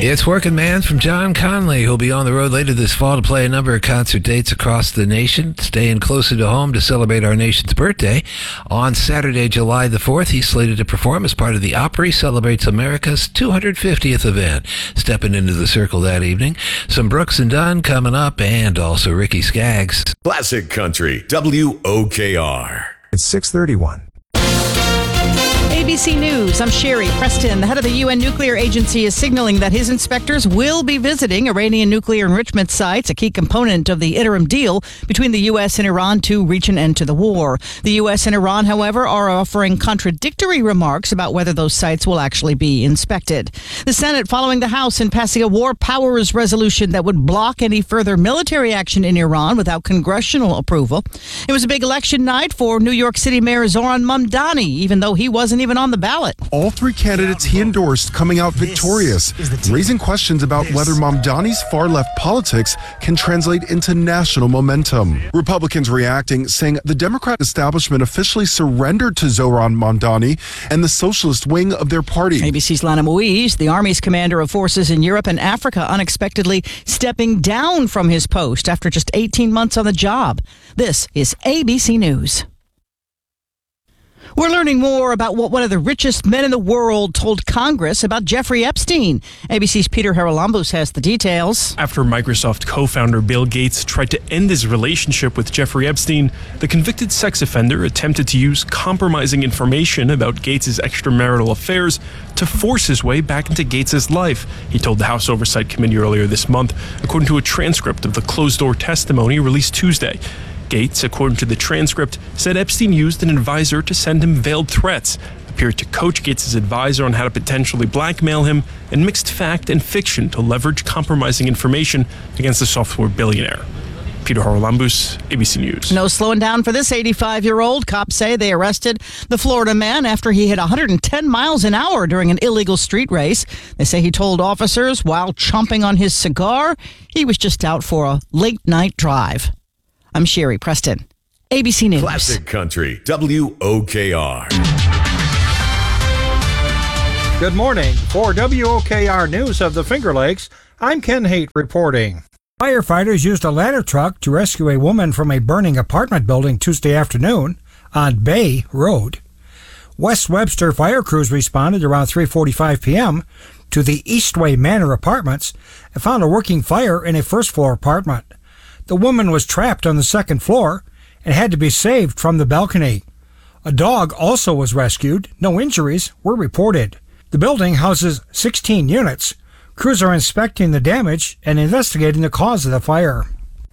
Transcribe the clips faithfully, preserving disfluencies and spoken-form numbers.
It's Working Man from John Conley, who'll be on the road later this fall to play a number of concert dates across the nation, staying closer to home to celebrate our nation's birthday. On Saturday, July the fourth, he's slated to perform as part of the Opry Celebrates America's two hundred fiftieth event. Stepping into the circle that evening, some Brooks and Dunn coming up, and also Ricky Skaggs. Classic Country, W O K R. It's six thirty-one. A B C News, I'm Sherry Preston. The head of the U N Nuclear Agency is signaling that his inspectors will be visiting Iranian nuclear enrichment sites, a key component of the interim deal between the U S and Iran to reach an end to the war. The U S and Iran, however, are offering contradictory remarks about whether those sites will actually be inspected. The Senate following the House in passing a war powers resolution that would block any further military action in Iran without congressional approval. It was a big election night for New York City Mayor Zohran Mamdani, even though he wasn't even on the ballot. All three candidates he endorsed coming out victorious, raising questions about whether Mamdani's far-left politics can translate into national momentum. Republicans reacting, saying the Democrat establishment officially surrendered to Zohran Mamdani and the socialist wing of their party. A B C's Lana Moise, the Army's commander of forces in Europe and Africa, unexpectedly stepping down from his post after just eighteen months on the job. This is A B C News. We're learning more about what one of the richest men in the world told Congress about Jeffrey Epstein. A B C's Peter Haralambous has the details. After Microsoft co-founder Bill Gates tried to end his relationship with Jeffrey Epstein, the convicted sex offender attempted to use compromising information about Gates' extramarital affairs to force his way back into Gates' life, he told the House Oversight Committee earlier this month, according to a transcript of the closed-door testimony released Tuesday. Gates, according to the transcript, said Epstein used an advisor to send him veiled threats, appeared to coach Gates' advisor on how to potentially blackmail him, and mixed fact and fiction to leverage compromising information against the software billionaire. Peter Haralambous, A B C News. No slowing down for this eighty-five-year-old. Cops say they arrested the Florida man after he hit one hundred ten miles an hour during an illegal street race. They say he told officers while chomping on his cigar he was just out for a late-night drive. I'm Sherry Preston, A B C News. Classic Country, W O K R. Good morning. For W O K R News of the Finger Lakes, I'm Ken Haight reporting. Firefighters used a ladder truck to rescue a woman from a burning apartment building Tuesday afternoon on Bay Road. West Webster fire crews responded around three forty-five p.m. to the Eastway Manor Apartments and found a working fire in a first-floor apartment. The woman was trapped on the second floor and had to be saved from the balcony. A dog also was rescued. No injuries were reported. The building houses sixteen units. Crews are inspecting the damage and investigating the cause of the fire.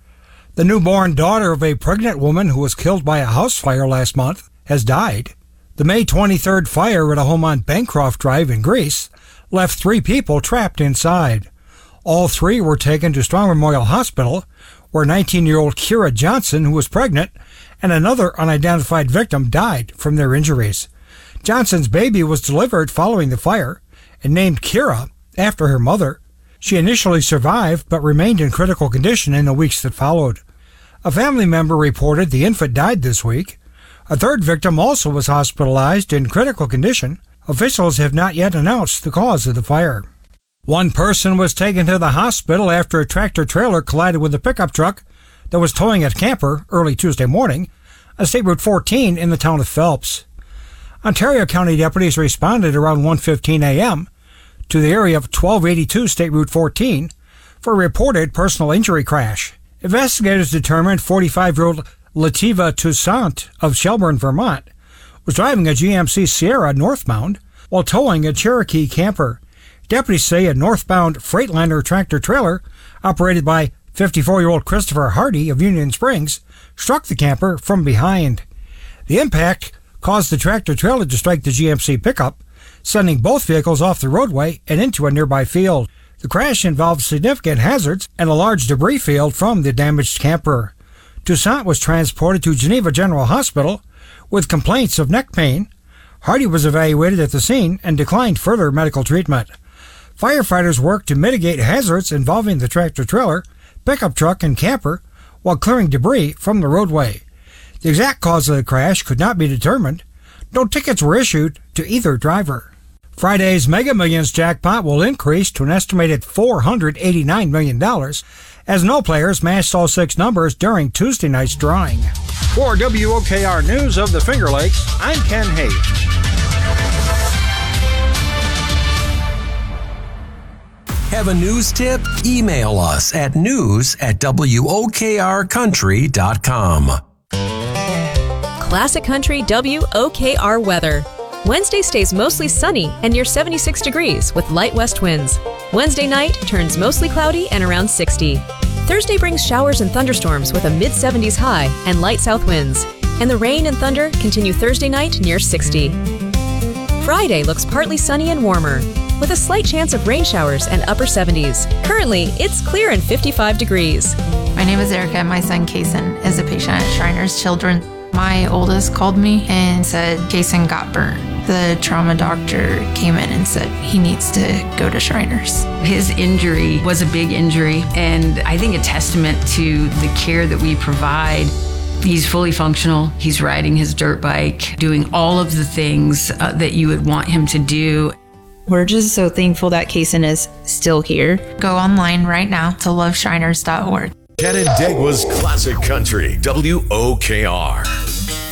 The newborn daughter of a pregnant woman who was killed by a house fire last month has died. The May twenty-third fire at a home on Bancroft Drive in Greece left three people trapped inside. All three were taken to Strong Memorial Hospital, where nineteen-year-old Kira Johnson, who was pregnant, and another unidentified victim died from their injuries. Johnson's baby was delivered following the fire and named Kira after her mother. She initially survived but remained in critical condition in the weeks that followed. A family member reported the infant died this week. A third victim also was hospitalized in critical condition. Officials have not yet announced the cause of the fire. One person was taken to the hospital after a tractor-trailer collided with a pickup truck that was towing a camper early Tuesday morning on State Route fourteen in the town of Phelps. Ontario County deputies responded around one fifteen a.m. to the area of twelve eighty-two State Route fourteen for a reported personal injury crash. Investigators determined forty-five-year-old Lativa Toussaint of Shelburne, Vermont, was driving a G M C Sierra northbound while towing a Cherokee camper. Deputies say a northbound Freightliner tractor-trailer operated by fifty-four-year-old Christopher Hardy of Union Springs struck the camper from behind. The impact caused the tractor-trailer to strike the G M C pickup, sending both vehicles off the roadway and into a nearby field. The crash involved significant hazards and a large debris field from the damaged camper. Toussaint was transported to Geneva General Hospital with complaints of neck pain. Hardy was evaluated at the scene and declined further medical treatment. Firefighters worked to mitigate hazards involving the tractor-trailer, pickup truck, and camper while clearing debris from the roadway. The exact cause of the crash could not be determined. No tickets were issued to either driver. Friday's Mega Millions jackpot will increase to an estimated four hundred eighty-nine million dollars as no players matched all six numbers during Tuesday night's drawing. For W O K R News of the Finger Lakes, I'm Ken Hayes. Have a news tip? Email us at news at W O K R country dot com. Classic Country W O K R weather. Wednesday stays mostly sunny and near seventy-six degrees with light west winds. Wednesday night turns mostly cloudy and around sixty. Thursday brings showers and thunderstorms with a mid seventies high and light south winds. And the rain and thunder continue Thursday night near sixty. Friday looks partly sunny and warmer with a slight chance of rain showers and upper seventies. Currently, it's clear and fifty-five degrees. My name is Erica. My son, Kason, is a patient at Shriners Children. My oldest called me and said Kason got burned. The trauma doctor came in and said he needs to go to Shriners. His injury was a big injury, and I think a testament to the care that we provide. He's fully functional. He's riding his dirt bike, doing all of the things uh, that you would want him to do. We're just so thankful that Kason is still here. Go online right now to love shriners dot org. Canandaigua's Classic Country, W O K R.